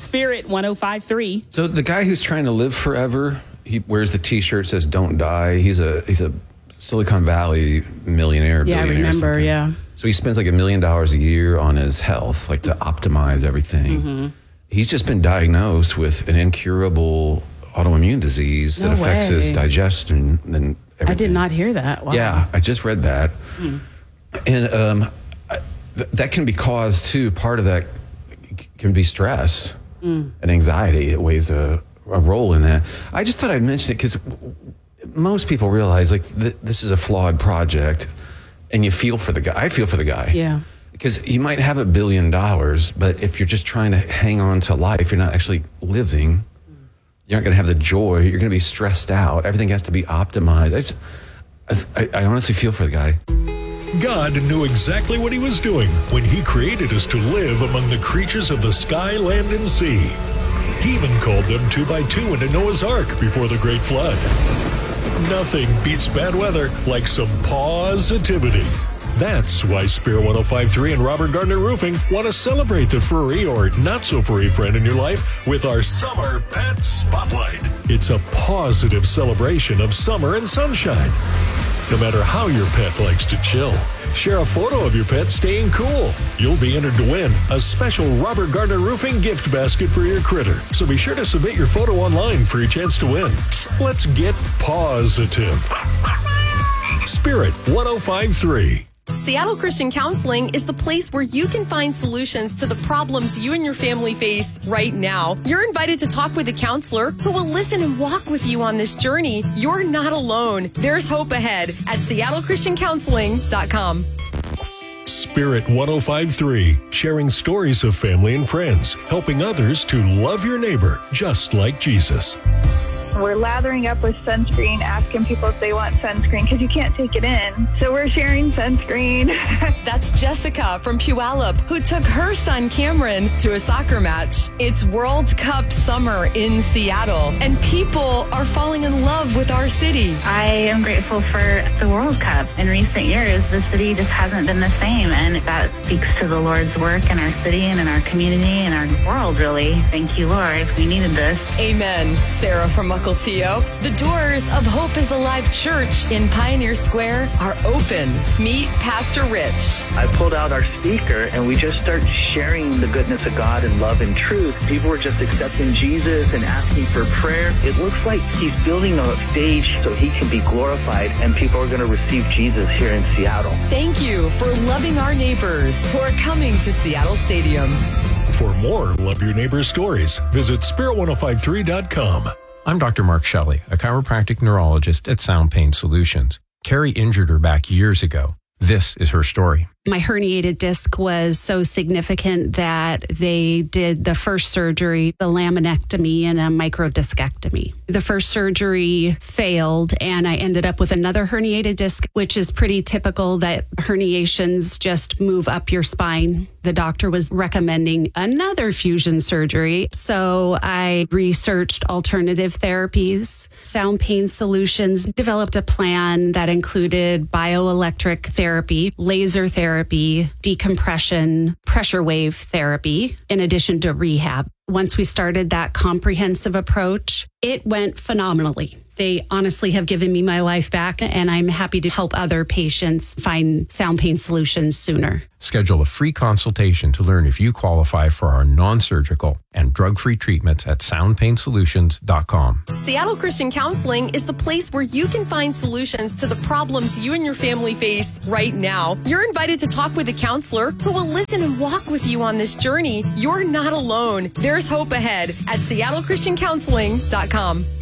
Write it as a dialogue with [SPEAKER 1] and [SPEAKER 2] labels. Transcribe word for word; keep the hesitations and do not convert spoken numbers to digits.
[SPEAKER 1] Spirit one oh five point three.
[SPEAKER 2] So the guy who's trying to live forever, he wears the T-shirt that says "Don't die." He's a he's a Silicon Valley millionaire.
[SPEAKER 1] Yeah, I remember. Yeah.
[SPEAKER 2] So he spends like a million dollars a year on his health, like to optimize everything. Mm-hmm. He's just been diagnosed with an incurable autoimmune disease that
[SPEAKER 1] No
[SPEAKER 2] affects
[SPEAKER 1] way.
[SPEAKER 2] his digestion and everything.
[SPEAKER 1] I did not hear that. Wow.
[SPEAKER 2] Yeah, I just read that.
[SPEAKER 1] Mm.
[SPEAKER 2] And um, I, th- that can be caused too. Part of that c- can be stress mm. and anxiety. It weighs a, a role in that. I just thought I'd mention it because most people realize like th- this is a flawed project, and you feel for the guy. I feel for the guy.
[SPEAKER 1] Yeah.
[SPEAKER 2] Because you might have a billion dollars, but if you're just trying to hang on to life, you're not actually living. You're not going to have the joy. You're going to be stressed out. Everything has to be optimized. It's, it's, I, I honestly feel for the guy.
[SPEAKER 3] God knew exactly what he was doing when he created us to live among the creatures of the sky, land, and sea. He even called them two by two into Noah's Ark before the great flood. Nothing beats bad weather like some positivity. That's why Spirit one oh five point three and Robert Gardner Roofing want to celebrate the furry or not-so-furry friend in your life with our Summer Pet Spotlight. It's a positive celebration of summer and sunshine. No matter how your pet likes to chill, share a photo of your pet staying cool. You'll be entered to win a special Robert Gardner Roofing gift basket for your critter. So be sure to submit your photo online for your chance to win. Let's get positive. Spirit one oh five point three.
[SPEAKER 4] Seattle Christian Counseling is the place where you can find solutions to the problems you and your family face right now. You're invited to talk with a counselor who will listen and walk with you on this journey. You're not alone. There's hope ahead at seattle christian counseling dot com.
[SPEAKER 3] Spirit one oh five point three, sharing stories of family and friends, helping others to love your neighbor just like Jesus.
[SPEAKER 5] We're lathering up with sunscreen, asking people if they want sunscreen because you can't take it in. So we're sharing sunscreen.
[SPEAKER 4] That's Jessica from Puyallup, who took her son Cameron to a soccer match. It's World Cup summer in Seattle, and people are falling in love with our city.
[SPEAKER 6] I am grateful for the World Cup. In recent years, the city just hasn't been the same, and that speaks to the Lord's work in our city and in our community and our world, really. Thank you, Lord. We needed this.
[SPEAKER 4] Amen. Sarah from Mukilteo. The doors of Hope is Alive Church in Pioneer Square are open. Meet Pastor Rich.
[SPEAKER 7] I pulled out our speaker and we just start sharing the goodness of God and love and truth. People were just accepting Jesus and asking for prayer. It looks like he's building a stage so he can be glorified and people are going to receive Jesus here in Seattle.
[SPEAKER 4] Thank you for loving our neighbors who are coming to Seattle Stadium.
[SPEAKER 3] For more Love Your Neighbor stories, visit spirit one oh five point three dot com.
[SPEAKER 8] I'm Doctor Mark Shelley, a chiropractic neurologist at Sound Pain Solutions. Carrie injured her back years ago. This is her story.
[SPEAKER 9] My herniated disc was so significant that they did the first surgery, the laminectomy and a microdiscectomy. The first surgery failed, and I ended up with another herniated disc, which is pretty typical that herniations just move up your spine. The doctor was recommending another fusion surgery, so I researched alternative therapies. Sound Pain Solutions developed a plan that included bioelectric therapy, laser therapy, Therapy, decompression, pressure wave therapy, in addition to rehab. Once we started that comprehensive approach, it went phenomenally. They honestly have given me my life back, and I'm happy to help other patients find sound pain solutions sooner.
[SPEAKER 8] Schedule a free consultation to learn if you qualify for our non-surgical and drug-free treatments at sound pain solutions dot com.
[SPEAKER 4] Seattle Christian Counseling is the place where you can find solutions to the problems you and your family face right now. You're invited to talk with a counselor who will listen and walk with you on this journey. You're not alone. There's hope ahead at seattle christian counseling dot com.